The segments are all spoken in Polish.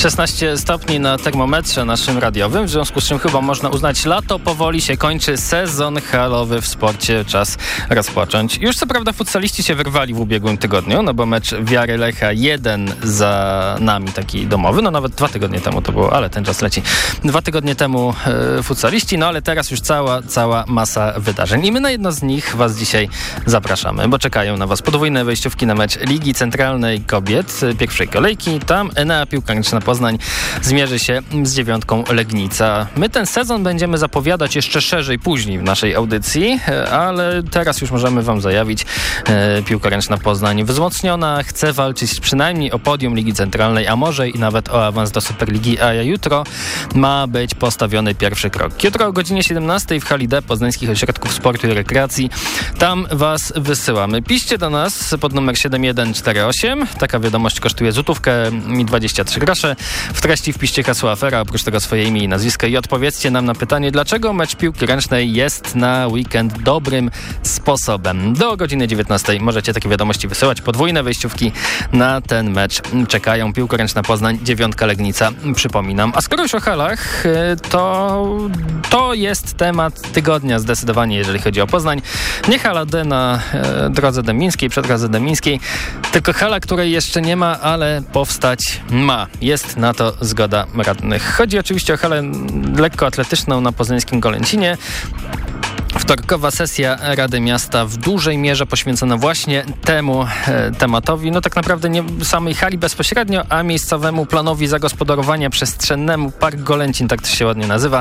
16 stopni na termometrze naszym radiowym, w związku z czym chyba można uznać, lato powoli się kończy, sezon halowy w sporcie czas rozpocząć. Już co prawda futsaliści się wyrwali w ubiegłym tygodniu, no bo mecz Wiary Lecha 1 za nami, taki domowy, no nawet 2 tygodnie temu to było, ale ten czas leci. 2 tygodnie temu futsaliści, no ale teraz już cała masa wydarzeń i my na jedno z nich was dzisiaj zapraszamy, bo czekają na was podwójne wejściówki na mecz Ligi Centralnej Kobiet pierwszej kolejki. Tam Enea Piłkarniczna Poznań zmierzy się z 9 Legnica. My ten sezon będziemy zapowiadać jeszcze szerzej później w naszej audycji, ale teraz już możemy wam zajawić, Piłkarniczna Poznań wzmocniona, chce walczyć przynajmniej o podium Ligi Centralnej, a może i nawet o awans do Superligi, a jutro ma być postawiony pierwszy krok. Jutro o godzinie 17 w hali D Poznańskich Ośrodków Sportu i Rekreacji. Tam was wysyłamy. Piszcie do nas pod numer 7148. Taka wiadomość kosztuje złotówkę i 23 grosze. W treści wpiszcie hasło afera, oprócz tego swoje imię i nazwisko i odpowiedzcie nam na pytanie, dlaczego mecz piłki ręcznej jest na weekend dobrym sposobem. Do godziny 19 możecie takie wiadomości wysyłać. Podwójne wejściówki na ten mecz czekają. Piłka ręczna Poznań, 9 Legnica, przypominam. A skoro już o halach, to jest temat tygodnia zdecydowanie, jeżeli chodzi o Poznań. Nie hala D na drodze dębińskiej, przy drodze dębińskiej, tylko hala, której jeszcze nie ma, ale powstać ma. Jest na to zgoda radnych. Chodzi oczywiście o halę lekkoatletyczną na poznańskim Golęcinie. Wtorkowa sesja Rady Miasta w dużej mierze poświęcona właśnie temu tematowi. No tak naprawdę nie samej hali bezpośrednio, a miejscowemu planowi zagospodarowania przestrzennemu Park Golęcin, tak to się ładnie nazywa,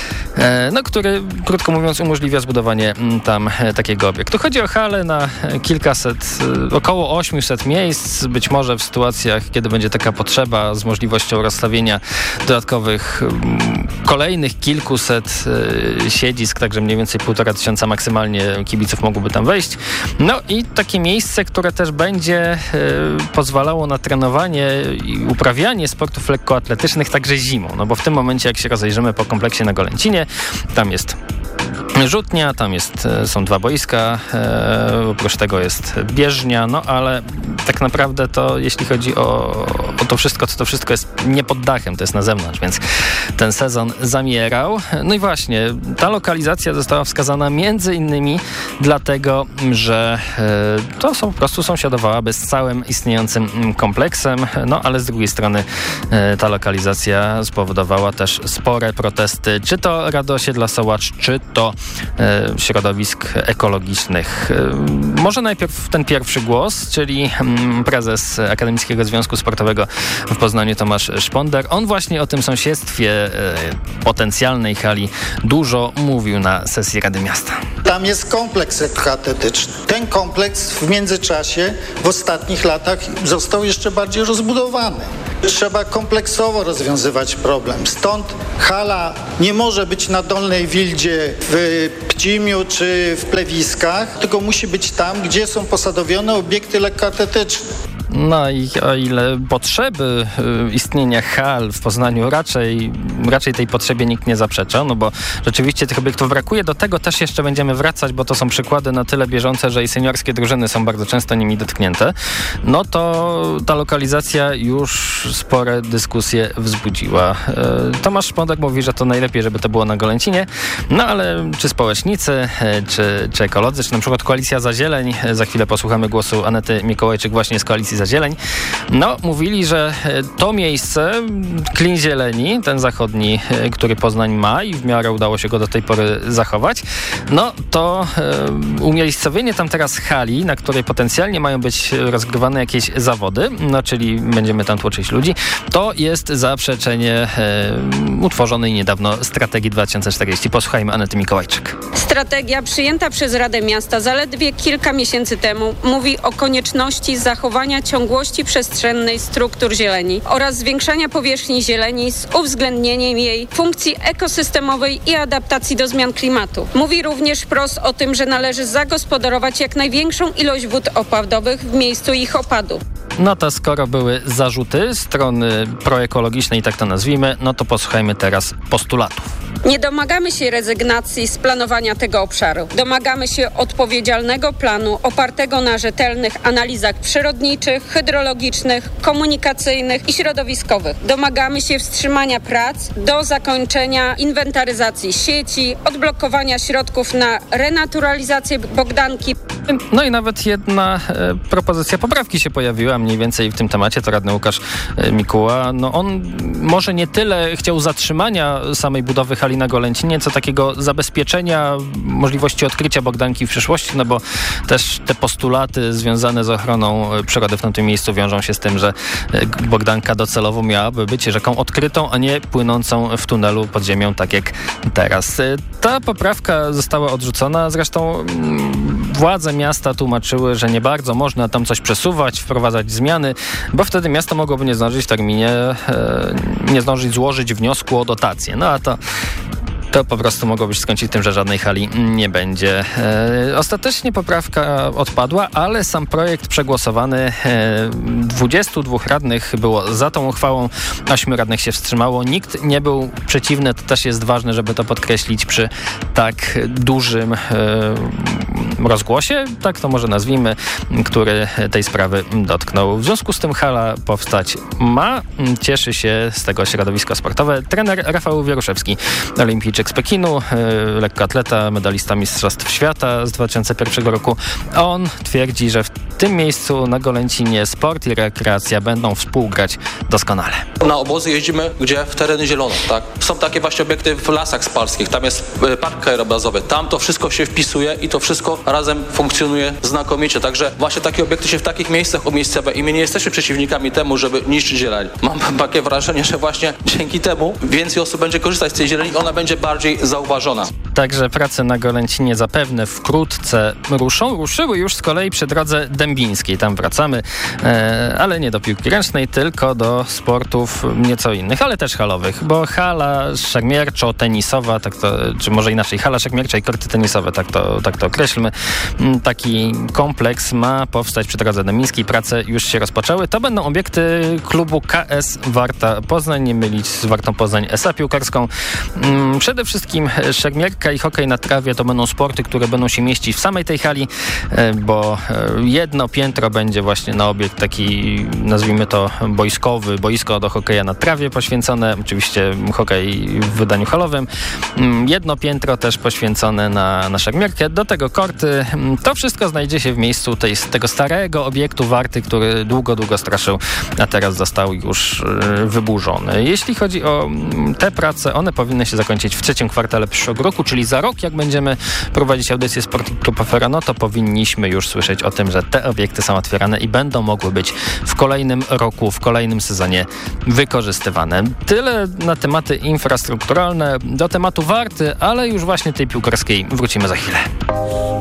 no który, krótko mówiąc, umożliwia zbudowanie tam takiego obiektu. Chodzi o halę na kilkaset, około 800 miejsc, być może w sytuacjach, kiedy będzie taka potrzeba, z możliwością rozstawienia dodatkowych kolejnych kilkuset siedzisk, także mniej więcej 1500 maksymalnie kibiców mogłoby tam wejść. No i takie miejsce, które też będzie pozwalało na trenowanie i uprawianie sportów lekkoatletycznych także zimą. No bo w tym momencie, jak się rozejrzymy po kompleksie na Golęcinie, tam jest rzutnia, tam są 2 boiska, oprócz tego jest bieżnia, no ale tak naprawdę to jeśli chodzi o to wszystko jest nie pod dachem, to jest na zewnątrz, więc ten sezon zamierał. No i właśnie, ta lokalizacja została wskazana między innymi dlatego, że to po prostu sąsiadowałaby z całym istniejącym kompleksem, no ale z drugiej strony ta lokalizacja spowodowała też spore protesty, czy to Rady Osiedla Sołacz, czy to środowisk ekologicznych. Może najpierw ten pierwszy głos, czyli prezes Akademickiego Związku Sportowego w Poznaniu Tomasz Szponder. On właśnie o tym sąsiedztwie potencjalnej hali dużo mówił na sesji Rady Miasta. Tam jest kompleks lekkoatletyczny. Ten kompleks w międzyczasie w ostatnich latach został jeszcze bardziej rozbudowany. Trzeba kompleksowo rozwiązywać problem. Stąd hala nie może być na Dolnej Wildzie, w Pcimiu czy w Plewiskach, tylko musi być tam, gdzie są posadowione obiekty lekkoatletyczne. No i o ile potrzeby istnienia hal w Poznaniu raczej tej potrzebie nikt nie zaprzecza, no bo rzeczywiście tych obiektów brakuje. Do tego też jeszcze będziemy wracać, bo to są przykłady na tyle bieżące, że i seniorskie drużyny są bardzo często nimi dotknięte. No to ta lokalizacja już spore dyskusje wzbudziła. Tomasz Szponder mówi, że to najlepiej, żeby to było na Golęcinie, no ale czy społecznicy, czy ekolodzy, czy na przykład Koalicja za Zieleń, za chwilę posłuchamy głosu Anety Mikołajczyk właśnie z Koalicji za Zieleń, no mówili, że to miejsce, klin zieleni, ten zachodni, który Poznań ma i w miarę udało się go do tej pory zachować, no to umiejscowienie tam teraz hali, na której potencjalnie mają być rozgrywane jakieś zawody, no czyli będziemy tam tłoczyć ludzi, to jest zaprzeczenie utworzonej niedawno strategii 2040. Posłuchajmy Anety Mikołajczyk. Strategia przyjęta przez Radę Miasta zaledwie kilka miesięcy temu mówi o konieczności zachowania ciągłości przestrzennej struktur zieleni oraz zwiększania powierzchni zieleni z uwzględnieniem jej funkcji ekosystemowej i adaptacji do zmian klimatu. Mówi również wprost o tym, że należy zagospodarować jak największą ilość wód opadowych w miejscu ich opadu. No to skoro były zarzuty strony proekologicznej, tak to nazwijmy, no to posłuchajmy teraz postulatów. Nie domagamy się rezygnacji z planowania tego obszaru. Domagamy się odpowiedzialnego planu opartego na rzetelnych analizach przyrodniczych, hydrologicznych, komunikacyjnych i środowiskowych. Domagamy się wstrzymania prac do zakończenia inwentaryzacji sieci, odblokowania środków na renaturalizację Bogdanki. No i nawet jedna propozycja poprawki się pojawiła mniej więcej w tym temacie, to radny Łukasz Mikuła. No on może nie tyle chciał zatrzymania samej budowy hali na Golęcinie, co takiego zabezpieczenia możliwości odkrycia Bogdanki w przyszłości, no bo też te postulaty związane z ochroną przyrody w tamtym miejscu wiążą się z tym, że Bogdanka docelowo miałaby być rzeką odkrytą, a nie płynącą w tunelu pod ziemią, tak jak teraz. Ta poprawka została odrzucona, zresztą władze miasta tłumaczyły, że nie bardzo można tam coś przesuwać, wprowadzać zmiany, bo wtedy miasto mogłoby nie zdążyć w terminie, nie zdążyć złożyć wniosku o dotację. No a to po prostu mogłoby się skończyć tym, że żadnej hali nie będzie. Ostatecznie poprawka odpadła, ale sam projekt przegłosowany, 22 radnych było za tą uchwałą, 8 radnych się wstrzymało. Nikt nie był przeciwny, to też jest ważne, żeby to podkreślić przy tak dużym rozgłosie, tak to może nazwijmy, który tej sprawy dotknął. W związku z tym hala powstać ma. Cieszy się z tego środowisko sportowe trener Rafał Wieruszewski, olimpijczyk z Pekinu, lekkoatleta, medalista Mistrzostw Świata z 2001 roku. On twierdzi, że w tym miejscu na Golęcinie sport i rekreacja będą współgrać doskonale. Na obozy jeździmy, gdzie w tereny zielone, tak? Są takie właśnie obiekty w Lasach Spalskich, tam jest park krajobrazowy, tam to wszystko się wpisuje i to wszystko razem funkcjonuje znakomicie, także właśnie takie obiekty się w takich miejscach umiejscawia i my nie jesteśmy przeciwnikami temu, żeby niszczyć zieleń. Mam takie wrażenie, że właśnie dzięki temu więcej osób będzie korzystać z tej zieleni, ona będzie bardziej zauważona. Także prace na Golęcinie zapewne wkrótce ruszyły już z kolei przy drodze dębińskiej. Tam wracamy, ale nie do piłki ręcznej, tylko do sportów nieco innych, ale też halowych, bo hala szermierczo-tenisowa, tak to, czy może inaczej, hala szermiercza i korty tenisowe, tak to określmy. Taki kompleks ma powstać przy drodze dębińskiej. Prace już się rozpoczęły. To będą obiekty klubu KS Warta Poznań, nie mylić z Wartą Poznań S.A. piłkarską. Przede wszystkim szermierka i hokej na trawie to będą sporty, które będą się mieścić w samej tej hali, bo jedno piętro będzie właśnie na obiekt taki, nazwijmy to boiskowy, boisko do hokeja na trawie poświęcone, oczywiście hokej w wydaniu halowym. Jedno piętro też poświęcone na szermierkę, do tego korty. To wszystko znajdzie się w miejscu tego starego obiektu Warty, który długo straszył, a teraz został już wyburzony. Jeśli chodzi o te prace, one powinny się zakończyć w trzecim kwartale przyszłego roku, czyli za rok, jak będziemy prowadzić audycję Sport Klub Afera, no to powinniśmy już słyszeć o tym, że te obiekty są otwierane i będą mogły być w kolejnym roku, w kolejnym sezonie wykorzystywane. Tyle na tematy infrastrukturalne. Do tematu Warty, ale już właśnie tej piłkarskiej wrócimy za chwilę.